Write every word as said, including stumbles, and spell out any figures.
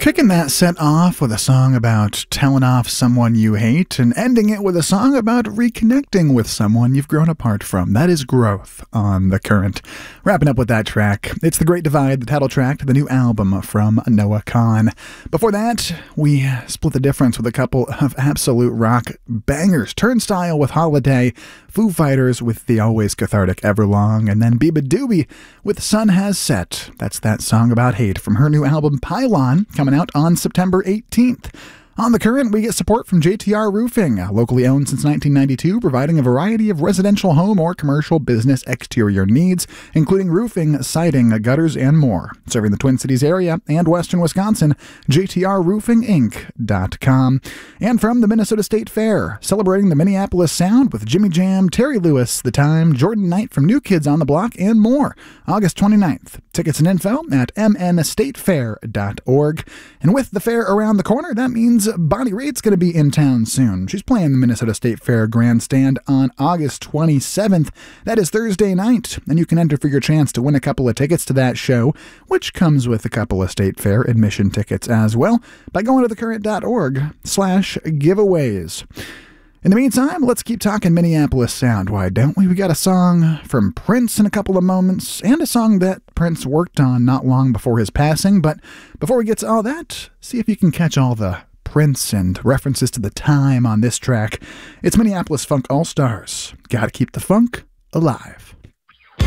Kicking that set off with a song about telling off someone you hate and ending it with a song about reconnecting with someone you've grown apart from. That is Growth on The Current. Wrapping up with that track, it's The Great Divide, the title track to the new album from Noah Kahan. Before that, we split the difference with a couple of absolute rock bangers. Turnstile with Holiday, Foo Fighters with the always cathartic Everlong, and then Biba Doobie with Sun Has Set. That's that song about hate from her new album Pylon, coming out on September eighteenth. On The Current, we get support from J T R Roofing, locally owned since nineteen ninety-two, providing a variety of residential home or commercial business exterior needs, including roofing, siding, gutters, and more. Serving the Twin Cities area and western Wisconsin, J T R roofing inc dot com. And from the Minnesota State Fair, celebrating the Minneapolis Sound with Jimmy Jam, Terry Lewis, The Time, Jordan Knight from New Kids on the Block, and more. August twenty-ninth. Tickets and info at m n state fair dot org. And with the fair around the corner, that means Bonnie Raitt's going to be in town soon. She's playing the Minnesota State Fair Grandstand on August twenty-seventh. That is Thursday night, and you can enter for your chance to win a couple of tickets to that show, which comes with a couple of State Fair admission tickets as well, by going to thecurrent.org slash giveaways. In the meantime, let's keep talking Minneapolis Sound. Why don't we? We got a song from Prince in a couple of moments, and a song that Prince worked on not long before his passing. But before we get to all that, see if you can catch all the Prince and references to the time on this track. It's Minneapolis Funk All-Stars. Gotta keep the funk alive.